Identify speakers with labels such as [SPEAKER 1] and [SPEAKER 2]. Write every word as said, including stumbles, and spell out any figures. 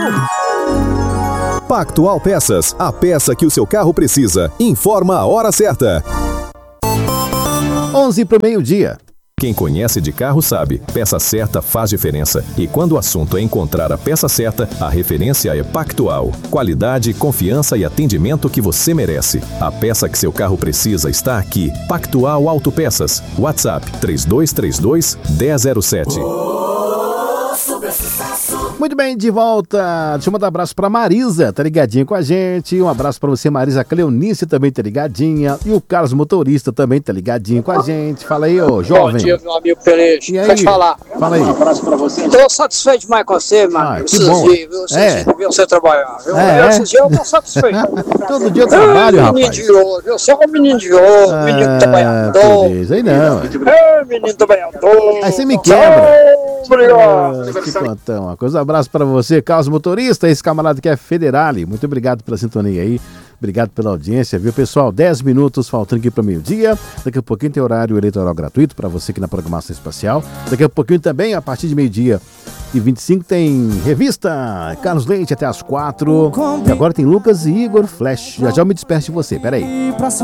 [SPEAKER 1] Pactual Peças, a peça que o seu carro precisa. Informa a hora certa.
[SPEAKER 2] onze para o meio-dia.
[SPEAKER 1] Quem conhece de carro sabe, peça certa faz diferença. E quando o assunto é encontrar a peça certa, a referência é Pactual. Qualidade, confiança e atendimento que você merece. A peça que seu carro precisa está aqui. Pactual Autopeças. WhatsApp três dois três dois, um zero zero sete.
[SPEAKER 2] Muito bem, de volta. Deixa eu mandar um abraço pra Marisa, tá ligadinha com a gente. Um abraço pra você, Marisa. A Cleonice também tá ligadinha. E o Carlos Motorista também tá ligadinho com a gente. Fala aí, ô, jovem.
[SPEAKER 3] Bom dia, meu amigo Peixe. Deixa eu te falar.
[SPEAKER 2] Fala aí.
[SPEAKER 3] Um abraço pra você. Tô satisfeito demais com você, mano.
[SPEAKER 2] Ah, que bom.
[SPEAKER 3] Dias, viu? Você,
[SPEAKER 2] é.
[SPEAKER 3] Você, você trabalhar, viu?
[SPEAKER 2] É,
[SPEAKER 3] eu,
[SPEAKER 2] é.
[SPEAKER 3] esses dias eu tô satisfeito.
[SPEAKER 2] Todo dia eu trabalho,
[SPEAKER 3] Ei,
[SPEAKER 2] rapaz.
[SPEAKER 3] menino de ouro, viu? Você é um menino de ouro,
[SPEAKER 2] Ah,
[SPEAKER 3] menino trabalhador.
[SPEAKER 2] beleza. Aí não.
[SPEAKER 3] Ei, menino trabalhador.
[SPEAKER 2] Aí você me quebra.
[SPEAKER 3] Obrigado.
[SPEAKER 2] Ah, que contão. Uma coisa, um abraço pra você, Carlos Motorista, esse camarada que é Federale. Muito obrigado pela sintonia aí. Obrigado pela audiência, viu, pessoal? dez minutos faltando aqui para meio-dia. Daqui a pouquinho tem horário eleitoral gratuito para você aqui na programação espacial. Daqui a pouquinho também, a partir de meio-dia e vinte e cinco, tem revista Carlos Leite até as quatro. E agora tem Lucas e Igor Flash. Já já eu me despeço de você, peraí.